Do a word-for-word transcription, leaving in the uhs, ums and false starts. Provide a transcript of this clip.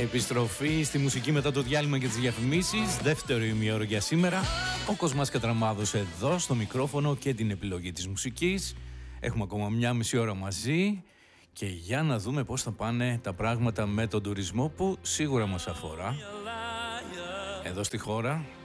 Επιστροφή στη μουσική μετά το διάλειμμα και τις διαφημίσεις. Δεύτερο ημιώρο για σήμερα. Ο Κοσμάς Κατραμάδος εδώ στο μικρόφωνο και την επιλογή της μουσικής. Έχουμε ακόμα μια μισή ώρα μαζί και για να δούμε πώς θα πάνε τα πράγματα με τον τουρισμό που σίγουρα μας αφορά εδώ στη χώρα.